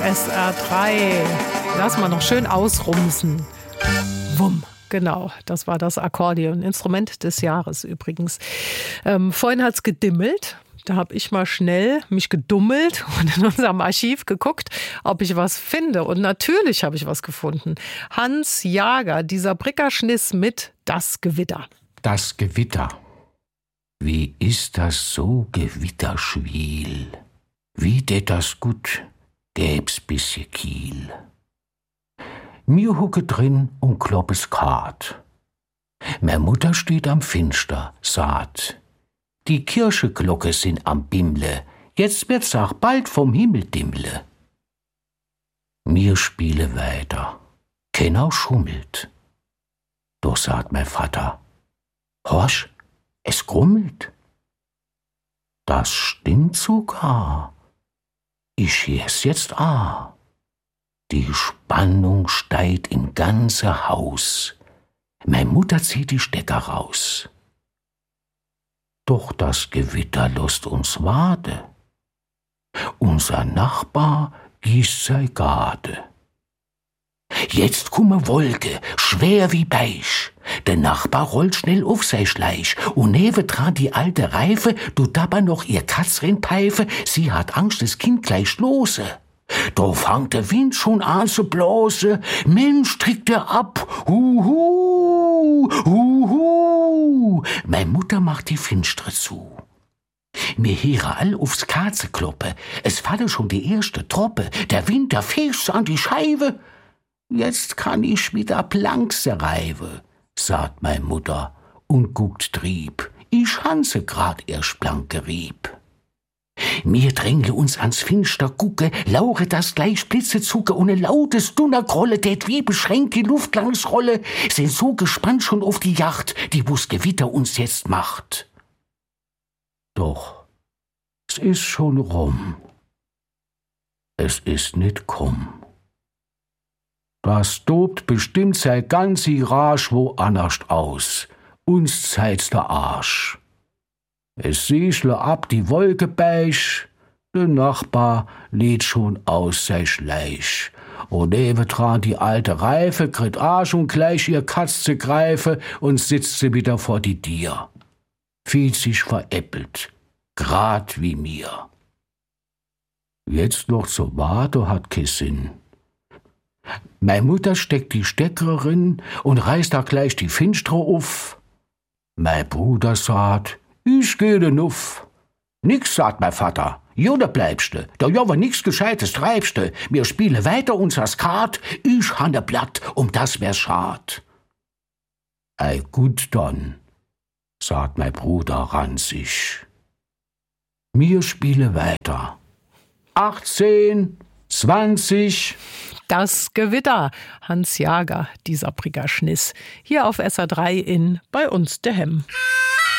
SR3. Lass mal noch schön ausrumsen. Wumm. Genau, das war das Akkordeon. Instrument des Jahres übrigens. Vorhin hat's gedimmelt. Da habe ich mal schnell mich gedummelt und in unserem Archiv geguckt, ob ich was finde. Und natürlich habe ich was gefunden. Hans Jager, dieser Brickerschniss mit Das Gewitter. Das Gewitter. Wie ist das so gewitterschwiel? Wie det das gut gäb's bisschen Kiel. Mir hucke drin und kloppes Kart. Mer Mutter steht am Finster, saat. Die Kircheglocke sind am Bimle, jetzt wird's auch bald vom Himmel dimmle. Mir spiele weiter, keiner schummelt. Doch sagt mein Vater, horch, es grummelt. Das stimmt sogar. Ich hör's jetzt a. Die Spannung steigt im ganze Haus. Mein Mutter zieht die Stecker raus. Doch das Gewitter lässt uns wade. Unser Nachbar gießt sei Garde. Jetzt kumme Wolke, schwer wie Beich. Der Nachbar rollt schnell auf sei Schleich und nebendran die alte Reife, du dabei noch ihr Katzrin Pfeife, sie hat Angst, das Kind gleich lose. Da fangt der Wind schon an zu blase, Mensch, trägt er ab, huhu, huhu. Meine Mutter macht die Finstre zu. Mir höre all aufs Katzekloppe, es falle schon die erste Troppe, der Wind, der fegt an die Scheibe. Jetzt kann ich wieder Plankse reibe, sagt mein Mutter und guckt trieb. Ich hanse grad erst blanke rieb. Mir drängle uns ans Finster gucke, laure das gleich Blitze zucke und ein lautes Dunnergrolle, det wie beschränkt die Luft langs rolle, sind so gespannt schon auf die Yacht, die wo's Gewitter uns jetzt macht. Doch, es ist schon rum. Es ist nicht komm. Das tobt bestimmt sei ganzi Rasch wo anderscht aus. Uns zeigt's der Arsch. Es sieschle ab die Wolke beich, der Nachbar lädt schon aus sei Schleich. Und nebendran die alte Reife kriegt Arsch und gleich ihr Katze greife und sitzt sie wieder vor die Dier. Fühlt sich veräppelt, grad wie mir. Jetzt noch zu warten hat kein Sinn. Meine Mutter steckt die Steckerin und reißt da gleich die Finstre auf. Mein Bruder sagt, ich geh de Nuff. Nix, sagt mein Vater. Jo, da bleibste. Da ja, aber nix Gescheites treibste. Wir spiele weiter unser Skat. Ich han de Blatt, das wär schad. Ei, gut dann, sagt mein Bruder ranzig. Wir spiele weiter. 18, 20. Das Gewitter. Hans Jager, dieser Brickerschniss. Hier auf SR3 in Bei uns der Hemm.